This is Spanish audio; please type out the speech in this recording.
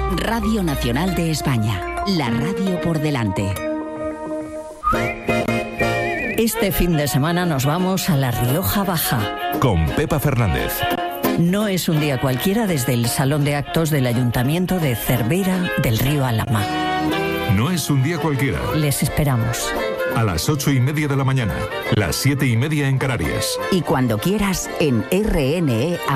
Radio Nacional de España, la radio por delante. Este fin de semana nos vamos a La Rioja Baja. Con Pepa Fernández. No es un día cualquiera desde el Salón de Actos del Ayuntamiento de Cervera del Río Alhama. No es un día cualquiera. Les esperamos. A las 8:30 de la mañana, las 7:30 en Canarias. Y cuando quieras en RNE